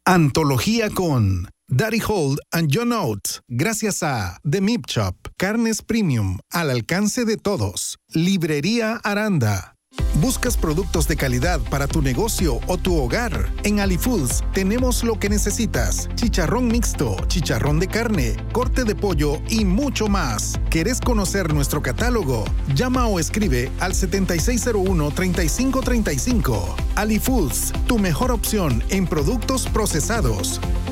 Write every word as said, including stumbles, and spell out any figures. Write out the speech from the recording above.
Antología con Daddy Hold and John Oates, gracias a The Meat Shop, carnes premium al alcance de todos. Librería Aranda. ¿Buscas productos de calidad para tu negocio o tu hogar? En Ali Foods tenemos lo que necesitas: chicharrón mixto, chicharrón de carne, corte de pollo y mucho más. ¿Querés conocer nuestro catálogo? Llama o escribe al siete seis cero uno, tres cinco tres cinco. Ali Foods, tu mejor opción en productos procesados.